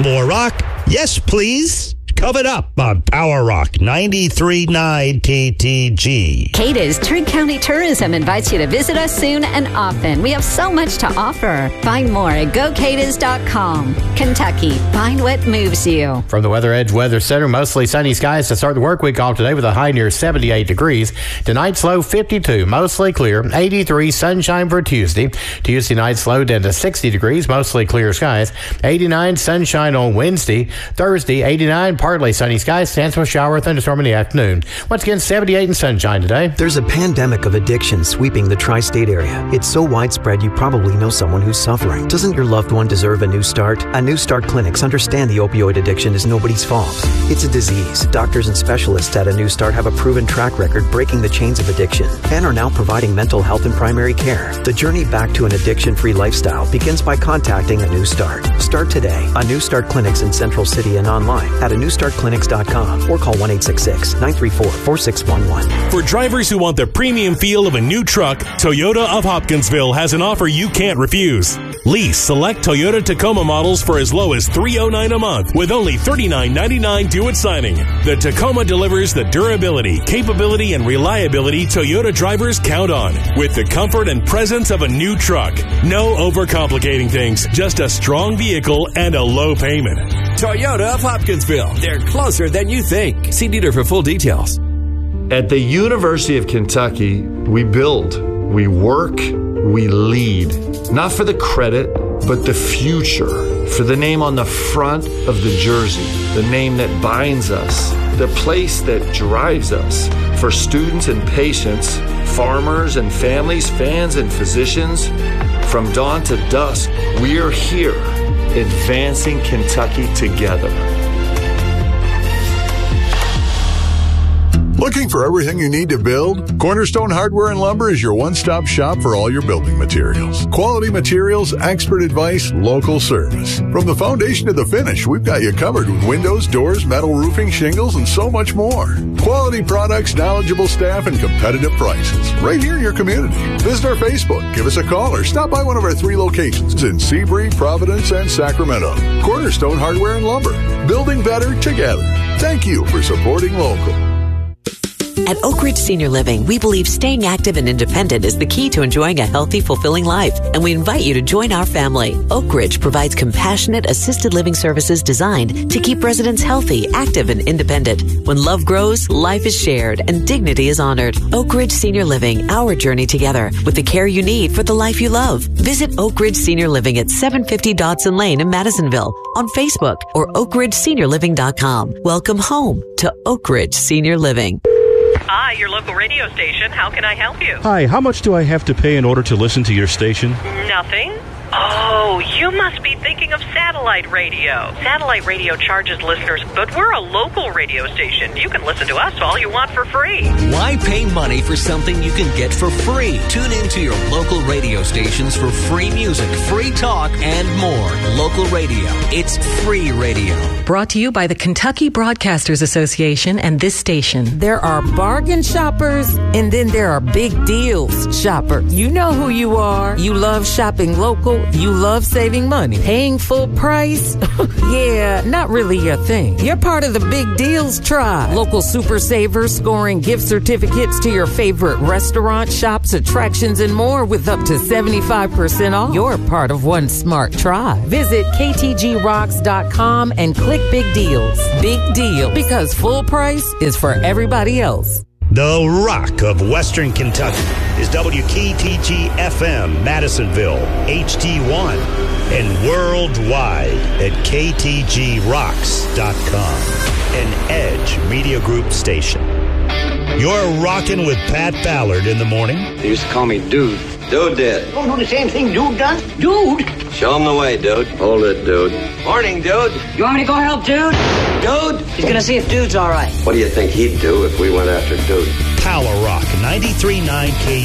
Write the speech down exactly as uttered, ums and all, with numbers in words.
More rock? Yes, please. Coming up on Power Rock ninety-three point nine K T G. Cada's Trigg County Tourism invites you to visit us soon and often. We have so much to offer. Find more at go cadas dot com. Kentucky, find what moves you. From the Weather Edge Weather Center, mostly sunny skies to start the work week off today with a high near seventy-eight degrees. Tonight's low fifty-two, mostly clear. eighty-three sunshine for Tuesday. Tuesday night's low down to sixty degrees, mostly clear skies. eighty-nine sunshine on Wednesday. Thursday, eighty-nine, partly sunny skies, chance of a shower or thunderstorm in the afternoon. Once again, seventy-eight and sunshine today. There's a pandemic of addiction sweeping the tri-state area. It's so widespread you probably know someone who's suffering. Doesn't your loved one deserve a new start? A New Start Clinics understand the opioid addiction is nobody's fault. It's a disease. Doctors and specialists at A New Start have a proven track record breaking the chains of addiction and are now providing mental health and primary care. The journey back to an addiction-free lifestyle begins by contacting A New Start. Start today. A New Start Clinics in Central City and online at a new start clinics dot com or call one eight six six, nine three four, four six one one. For drivers who want the premium feel of a new truck, Toyota of Hopkinsville has an offer you can't refuse. Lease select Toyota Tacoma models for as low as three hundred nine dollars a month with only thirty-nine ninety-nine due at signing. The Tacoma delivers the durability, capability, and reliability Toyota drivers count on with the comfort and presence of a new truck. No overcomplicating things, just a strong vehicle and a low payment. Toyota of Hopkinsville. They're closer than you think. See dealer for full details. At the University of Kentucky, we build, we work, we lead. Not for the credit, but the future. For the name on the front of the jersey. The name that binds us. The place that drives us. For students and patients, farmers and families, fans and physicians. From dawn to dusk, we're here, advancing Kentucky together. Looking for everything you need to build? Cornerstone Hardware and Lumber is your one-stop shop for all your building materials. Quality materials, expert advice, local service. From the foundation to the finish, we've got you covered with windows, doors, metal roofing, shingles, and so much more. Quality products, knowledgeable staff, and competitive prices. Right here in your community. Visit our Facebook, give us a call, or stop by one of our three locations in Seabury, Providence, and Sacramento. Cornerstone Hardware and Lumber. Building better together. Thank you for supporting local. At Oak Ridge Senior Living, we believe staying active and independent is the key to enjoying a healthy, fulfilling life, and we invite you to join our family. Oak Ridge provides compassionate, assisted living services designed to keep residents healthy, active, and independent. When love grows, life is shared, and dignity is honored. Oak Ridge Senior Living, our journey together, with the care you need for the life you love. Visit Oak Ridge Senior Living at seven fifty Dodson Lane in Madisonville on Facebook or oak ridge senior living dot com. Welcome home to Oak Ridge Senior Living. Hi, your local radio station. How can I help you? Hi, how much do I have to pay in order to listen to your station? Nothing. Oh, you must be thinking of satellite radio. Satellite radio charges listeners, but we're a local radio station. You can listen to us all you want for free. Why pay money for something you can get for free? Tune in to your local radio stations for free music, free talk, and more. Local radio. It's free radio. Brought to you by the Kentucky Broadcasters Association and this station. There are bargain shoppers, and then there are big deals shoppers. You know who you are. You love shopping local. You love saving money. Paying full price? Yeah, not really your thing. You're part of the big deals tribe. Local super savers scoring gift certificates to your favorite restaurant, shops, attractions, and more with up to seventy-five percent off. You're part of one smart tribe. Visit k t g rocks dot com and click big deals. Big deal, because full price is for everybody else. The rock of Western Kentucky is W K T G F M, Madisonville, H D one, and worldwide at k t g rocks dot com, an Edge Media Group station. You're rocking with Pat Ballard in the morning. They used to call me Dude. Dude did. Don't do the same thing Dude does. Dude! Show him the way, Dude. Hold it, Dude. Morning, Dude. You want me to go help Dude? Dude! He's gonna see if Dude's all right. What do you think he'd do if we went after Dude? Power Rock ninety-three point nine K